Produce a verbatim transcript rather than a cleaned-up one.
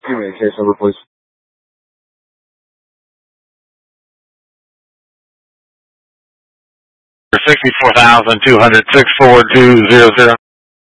Give me a case number, please. sixty-four thousand two hundred, six four two zero zero.